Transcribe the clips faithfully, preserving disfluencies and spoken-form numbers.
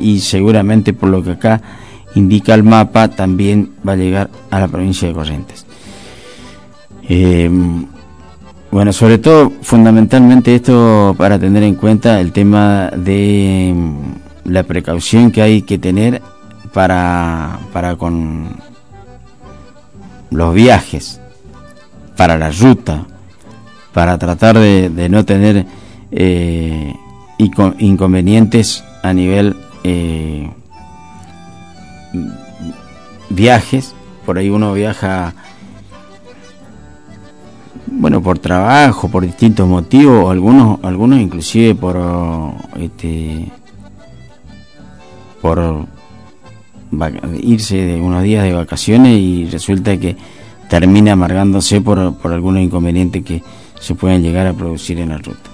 y seguramente, por lo que acá indica el mapa, también va a llegar a la provincia de Corrientes. Eh, bueno, sobre todo, fundamentalmente esto para tener en cuenta el tema de la precaución que hay que tener para, para con los viajes, para la ruta, para tratar de, de no tener eh, inconvenientes a nivel eh, viajes. Por ahí uno viaja, bueno, por trabajo, por distintos motivos, algunos algunos inclusive por este por irse de unos días de vacaciones, y resulta que termina amargándose por, por algunos inconvenientes que se pueden llegar a producir en la ruta.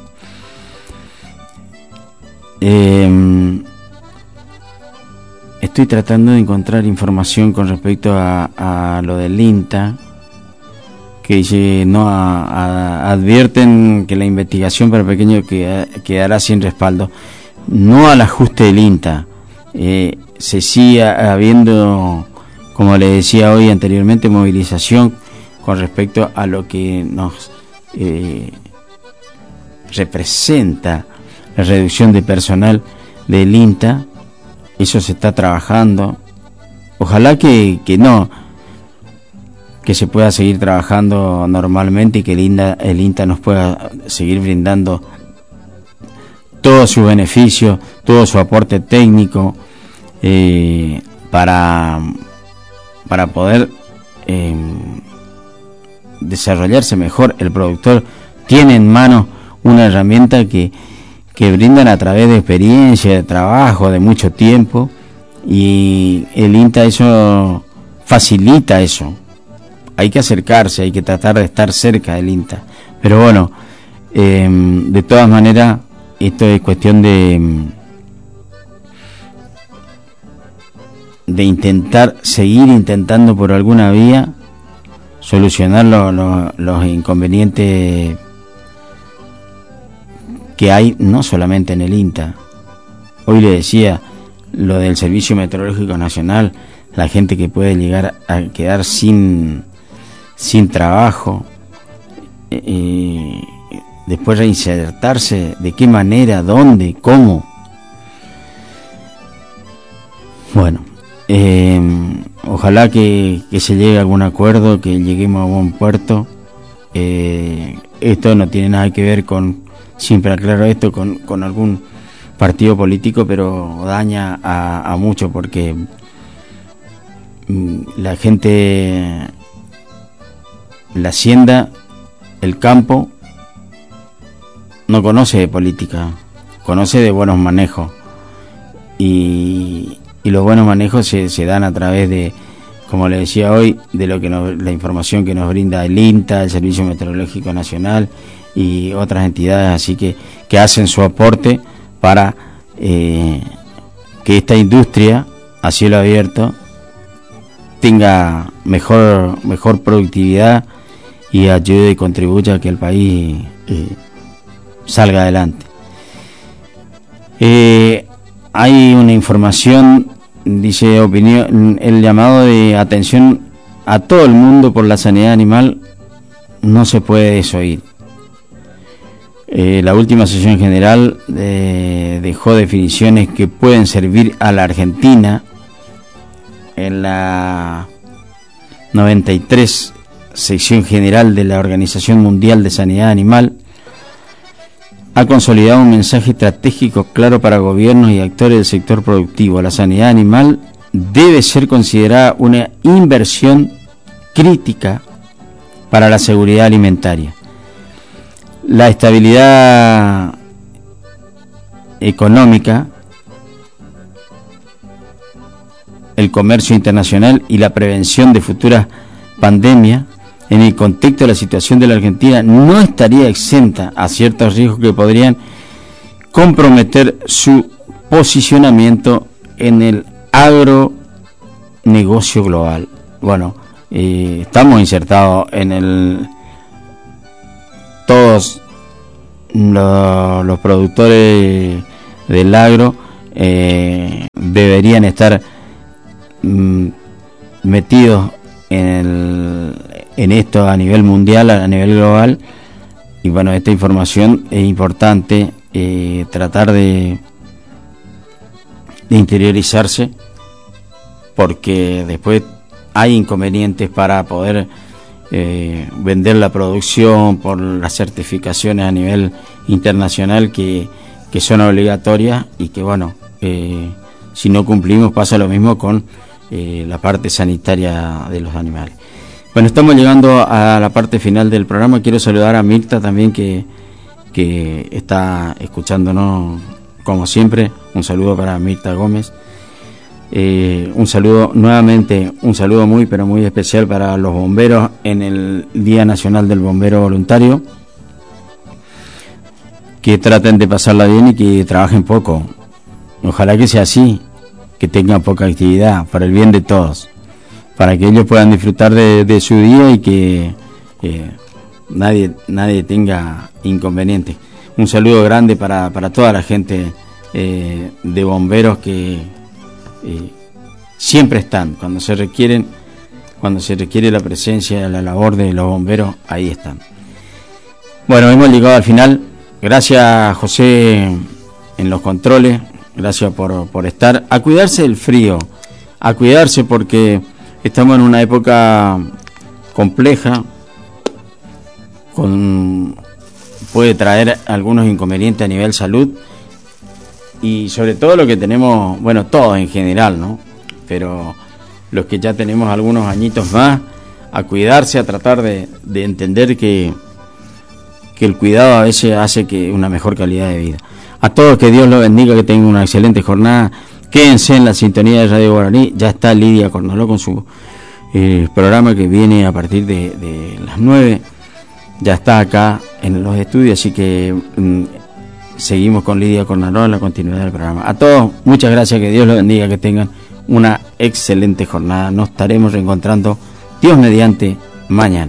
Eh, estoy tratando de encontrar información con respecto a, a lo del INTA, que dice, no a, a, advierten que la investigación para pequeños que, quedará sin respaldo. No al ajuste del INTA, eh, se sigue habiendo, como le decía hoy anteriormente, movilización con respecto a lo que nos eh, representa la reducción de personal del INTA. Eso se está trabajando. Ojalá que, que no, que se pueda seguir trabajando normalmente y que el INTA, el INTA nos pueda seguir brindando todos sus beneficios, todo su aporte técnico, eh, para, para poder eh, desarrollarse mejor. El productor tiene en mano una herramienta que, que brindan a través de experiencia, de trabajo, de mucho tiempo, y el INTA eso facilita eso. Hay que acercarse, hay que tratar de estar cerca del INTA, pero bueno, eh, de todas maneras esto es cuestión de de intentar seguir intentando por alguna vía solucionar lo, lo, los inconvenientes que hay, no solamente en el INTA. Hoy le decía lo del Servicio Meteorológico Nacional, la gente que puede llegar a quedar sin sin trabajo, eh, después reinsertarse, de qué manera, dónde, cómo. Bueno, eh, ojalá que, que se llegue a algún acuerdo, que lleguemos a buen puerto. Eh, esto no tiene nada que ver con, siempre aclaro esto, con, con algún partido político, pero daña a, a mucho, porque mm, la gente, la hacienda, el campo, no conoce de política, conoce de buenos manejos, y, y los buenos manejos se, se dan a través de, como le decía hoy, de lo que nos, la información que nos brinda el INTA, el Servicio Meteorológico Nacional y otras entidades así que, que hacen su aporte para eh, que esta industria a cielo abierto tenga mejor, mejor productividad y ayude y contribuya a que el país eh, salga adelante. Eh, hay una información, dice opinión, el llamado de atención a todo el mundo por la sanidad animal no se puede desoír. Eh, la última sesión general eh, dejó definiciones que pueden servir a la Argentina. En la noventa y tres sección general de la Organización Mundial de Sanidad Animal, ha consolidado un mensaje estratégico claro para gobiernos y actores del sector productivo. La sanidad animal debe ser considerada una inversión crítica para la seguridad alimentaria. La estabilidad económica, el comercio internacional y la prevención de futuras pandemias en el contexto de la situación de la Argentina no estaría exenta a ciertos riesgos que podrían comprometer su posicionamiento en el agronegocio global. Bueno, eh, estamos insertados en el todos los, los productores del agro, eh, deberían estar mm, metidos en, el, en esto a nivel mundial, a nivel global. Y bueno, esta información es importante, eh, tratar de, de interiorizarse, porque después hay inconvenientes para poder eh, vender la producción por las certificaciones a nivel internacional que, que son obligatorias, y que bueno, eh, si no cumplimos pasa lo mismo con eh, la parte sanitaria de los animales. Bueno, estamos llegando a la parte final del programa. Quiero saludar a Mirta también, que, que está escuchándonos como siempre. Un saludo para Mirta Gómez. Eh, un saludo nuevamente, un saludo muy pero muy especial para los bomberos en el Día Nacional del Bombero Voluntario. Que traten de pasarla bien y que trabajen poco. Ojalá que sea así, que tengan poca actividad, para el bien de todos, para que ellos puedan disfrutar de, de su día y que eh, nadie nadie tenga inconveniente. Un saludo grande para, para toda la gente eh, de bomberos que eh, siempre están, cuando se requieren, cuando se requiere la presencia, la labor de los bomberos, ahí están. Bueno, hemos llegado al final. Gracias, José, en los controles. Gracias por, por estar. A cuidarse del frío, a cuidarse, porque estamos en una época compleja, con puede traer algunos inconvenientes a nivel salud, y sobre todo lo que tenemos, bueno, todos en general, ¿no? Pero los que ya tenemos algunos añitos más, a cuidarse, a tratar de, de entender que, que el cuidado a veces hace que una mejor calidad de vida. A todos, que Dios los bendiga, que tengan una excelente jornada. Quédense en la sintonía de Radio Guaraní. Ya está Lidia Cornaló con su eh, programa, que viene a partir de, de las nueve. Ya está acá en los estudios, así que mm, seguimos con Lidia Cornaló en la continuidad del programa. A todos, muchas gracias, que Dios los bendiga, que tengan una excelente jornada. Nos estaremos reencontrando, Dios mediante, mañana.